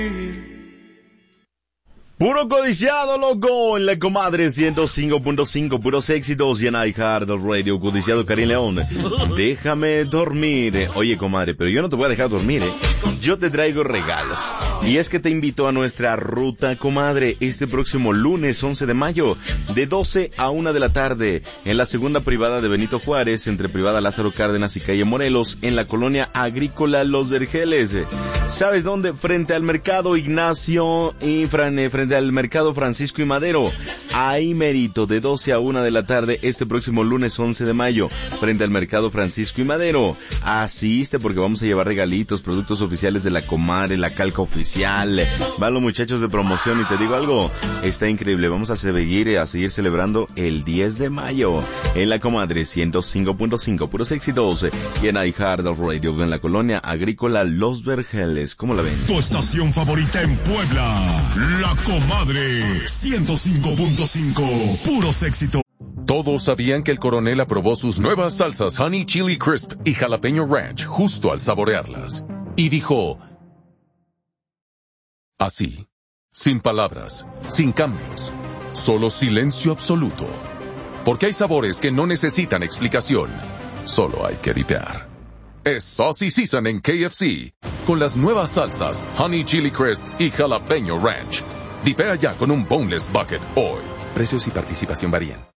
Puro codiciado, loco, en la comadre 105.5, puros éxitos y en iHeart Radio, codiciado Karim León. Déjame dormir. Oye, comadre, pero yo no te voy a dejar dormir, Yo te traigo regalos. Y es que te invito a nuestra ruta, comadre, este próximo lunes 11 de mayo, de 12 a 1 de la tarde, en la segunda privada de Benito Juárez, entre privada Lázaro Cárdenas y calle Morelos, en la colonia agrícola Los Vergeles. ¿Sabes dónde? Frente al mercado Ignacio y frente al mercado Francisco y Madero. Ahí merito, de 12 a 1 de la tarde, este próximo lunes 11 de mayo, frente al mercado Francisco y Madero. Asiste porque vamos a llevar regalitos, productos oficiales de la comadre, la calca oficial. Van los muchachos de promoción y te digo algo, está increíble. Vamos a seguir celebrando el 10 de mayo en la comadre 105.5, puros éxitos y en iHeart Radio en la colonia agrícola Los Vergeles. ¿Cómo la ven? Tu estación favorita en Puebla, La Comadre 105.5, puros éxitos. Todos sabían que el coronel aprobó sus nuevas salsas Honey Chili Crisp y Jalapeño Ranch justo al saborearlas. Y dijo, así, sin palabras, sin cambios, solo silencio absoluto. Porque hay sabores que no necesitan explicación, solo hay que dipear. Es Saucy Season en KFC, con las nuevas salsas Honey Chili Crisp y Jalapeño Ranch. Dipea ya con un Boneless Bucket hoy. Precios y participación varían.